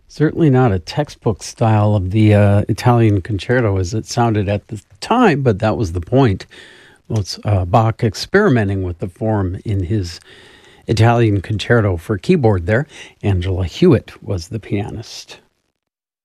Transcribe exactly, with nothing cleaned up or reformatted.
Certainly not a textbook style of the uh, Italian concerto as it sounded at the time, but that was the point. Well, it's uh, Bach experimenting with the form in his Italian concerto for keyboard there. Angela Hewitt was the pianist.